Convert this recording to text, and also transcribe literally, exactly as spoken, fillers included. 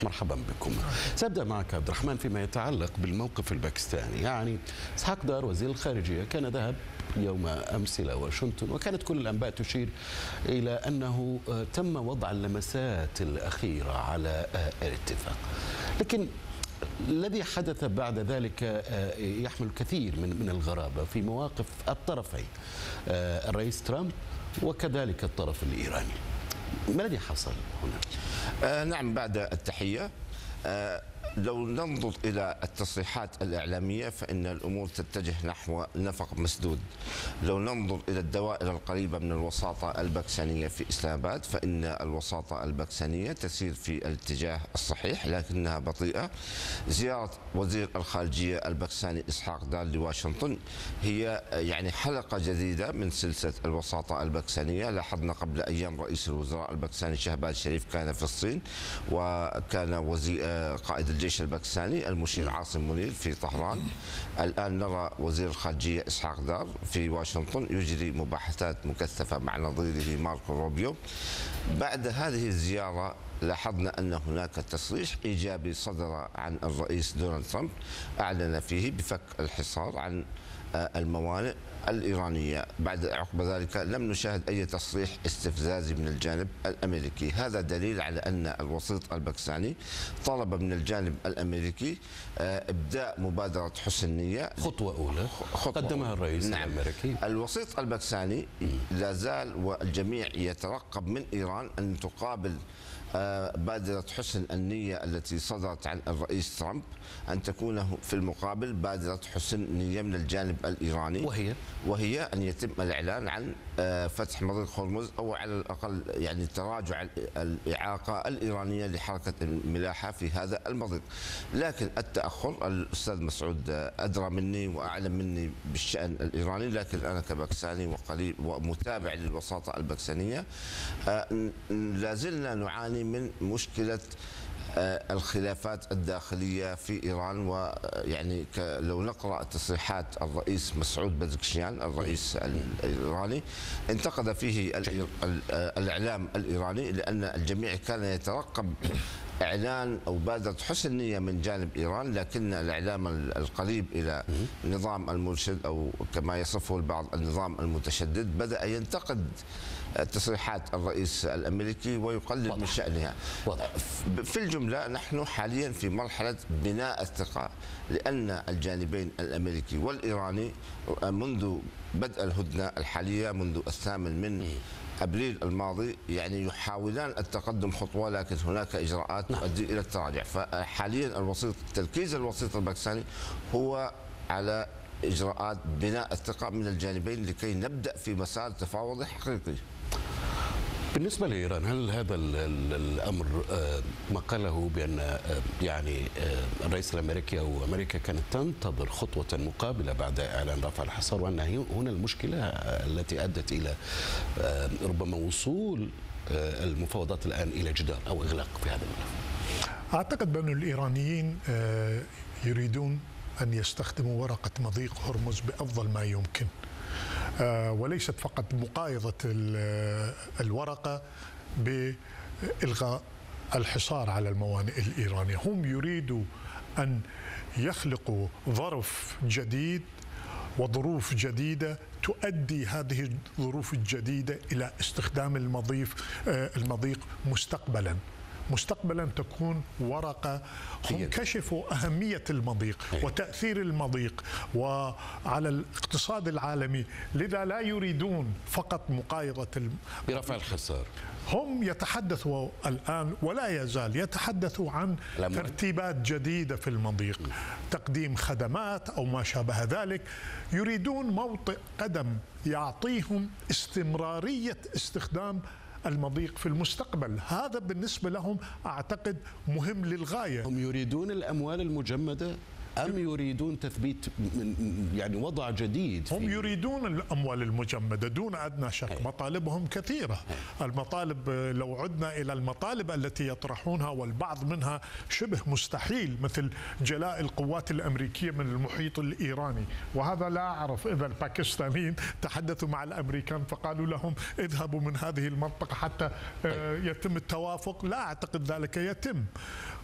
مرحبا بكم. سأبدأ معك عبد الرحمن فيما يتعلق بالموقف الباكستاني. يعني إسحاق دار وزير الخارجية كان ذهب يوم أمس إلى واشنطن، وكانت كل الأنباء تشير إلى أنه تم وضع اللمسات الأخيرة على الاتفاق، لكن الذي حدث بعد ذلك يحمل الكثير من من الغرابة في مواقف الطرفين، الرئيس ترامب وكذلك الطرف الإيراني. ما الذي حصل هنا؟ آه نعم، بعد التحية. آه لو ننظر إلى التصريحات الإعلامية فإن الأمور تتجه نحو نفق مسدود. لو ننظر إلى الدوائر القريبة من الوساطة الباكستانية في إسلام آباد فإن الوساطة الباكستانية تسير في الاتجاه الصحيح لكنها بطيئة. زيارة وزير الخارجية الباكستاني إسحاق دار لواشنطن هي يعني حلقة جديدة من سلسلة الوساطة الباكستانية. لاحظنا قبل أيام رئيس الوزراء الباكستاني شهباز شريف كان في الصين، وكان وزير قائد الجيش الباكستاني المشير عاصم منير في طهران. الآن نرى وزير الخارجية إسحاق دار في واشنطن يجري مباحثات مكثفة مع نظيره ماركو روبيو. بعد هذه الزيارة لاحظنا أن هناك تصريح إيجابي صدر عن الرئيس دونالد ترامب أعلن فيه بفك الحصار عن الموانئ الإيرانية. بعد عقب ذلك لم نشاهد أي تصريح استفزازي من الجانب الأمريكي. هذا دليل على أن الوسيط الباكستاني طلب من الجانب الأمريكي إبداء مبادرة حسن نية، خطوة أولى خطوة قدمها الرئيس نعم. الأمريكي. الوسيط الباكستاني لا زال والجميع يترقب من إيران أن تقابل بادرة حسن النية التي صدرت عن الرئيس ترامب، أن تكون في المقابل بادرة حسن نية من الجانب الإيراني، وهي وهي أن يتم الإعلان عن فتح مضيق هرمز أو على الأقل يعني تراجع الإعاقة الإيرانية لحركة الملاحة في هذا المضيق. لكن التأخر، الأستاذ مسعود أدرى مني وأعلم مني بالشأن الإيراني، لكن أنا كباكستاني وقريب ومتابع للوساطة الباكستانية لا زلنا نعاني من مشكلة الخلافات الداخلية في إيران. ويعني لو نقرأ تصريحات الرئيس مسعود بزكشيان الرئيس الإيراني انتقد فيه الإعلام الإيراني لأن الجميع كان يترقب إعلان أو بادرة حسن نية من جانب إيران، لكن الإعلام القريب إلى نظام المرشد أو كما يصفه البعض النظام المتشدد بدأ ينتقد تصريحات الرئيس الأمريكي ويقلل وضح. من شأنها. وضح. في الجملة نحن حاليا في مرحلة بناء الثقة، لأن الجانبين الأمريكي والإيراني منذ بدء الهدنة الحالية منذ الثامن من أبريل الماضي يعني يحاولان التقدم خطوة، لكن هناك إجراءات تؤدي إلى التراجع. فحاليا الوسيط تركيز الوسيط الباكستاني هو على إجراءات بناء الثقة من الجانبين لكي نبدأ في مسار تفاوضي حقيقي. بالنسبة لإيران، هل هذا الأمر ما قاله بأن يعني الرئيس الأمريكي أو أمريكا كانت تنتظر خطوة مقابلة بعد إعلان رفع الحصار، وأن هنا المشكلة التي أدت إلى ربما وصول المفاوضات الآن إلى جدار أو إغلاق في هذا الملف؟ أعتقد بأن الإيرانيين يريدون أن يستخدموا ورقة مضيق هرمز بأفضل ما يمكن، وليست فقط مقايضة الورقة بإلغاء الحصار على الموانئ الإيرانية. هم يريدوا أن يخلقوا ظرف جديد وظروف جديدة تؤدي هذه الظروف الجديدة إلى استخدام المضيق المضيق مستقبلاً. مستقبلا تكون ورقة. هم كشفوا أهمية المضيق وتأثير المضيق وعلى الاقتصاد العالمي، لذا لا يريدون فقط مقايضة برفع الحصار. هم يتحدثوا الآن ولا يزال يتحدثوا عن ترتيبات جديدة في المضيق، تقديم خدمات أو ما شابه ذلك. يريدون موطئ قدم يعطيهم استمرارية استخدام المضيق في المستقبل. هذا بالنسبة لهم أعتقد مهم للغاية. هم يريدون الأموال المجمدة أم يريدون تثبيت يعني وضع جديد؟ هم يريدون الأموال المجمدة دون أدنى شك. هي. مطالبهم كثيرة. هي. المطالب لو عدنا إلى المطالب التي يطرحونها والبعض منها شبه مستحيل، مثل جلاء القوات الأمريكية من المحيط الإيراني، وهذا لا أعرف إذا الباكستانيين تحدثوا مع الأمريكان فقالوا لهم اذهبوا من هذه المنطقة حتى هي. يتم التوافق. لا أعتقد ذلك يتم.